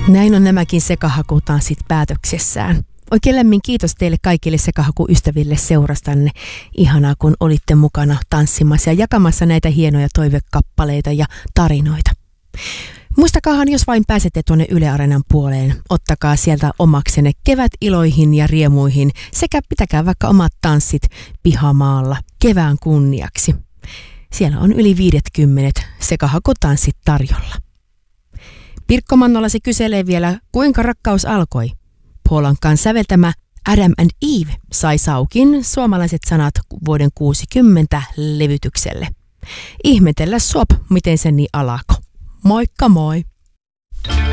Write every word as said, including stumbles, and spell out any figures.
Näin on nämäkin sekahakutanssit päätöksessään. Oikein lämmin kiitos teille kaikille sekahakuystäville seurastanne. Ihanaa, kun olitte mukana tanssimassa ja jakamassa näitä hienoja toivekappaleita ja tarinoita. Muistakaahan, jos vain pääsette tuonne Yle Areenan puoleen, ottakaa sieltä omaksenne kevätiloihin ja riemuihin sekä pitäkää vaikka omat tanssit pihamaalla kevään kunniaksi. Siellä on yli viisikymmentä sekahakutanssit tarjolla. Pirkko Mannola se kyselee vielä, kuinka rakkaus alkoi. Polankan säveltämä Adam and Eve sai saukin suomalaiset sanat vuoden kuusikymmentä levytykselle. Ihmetellä sop, miten se niin alako. Moikka moi!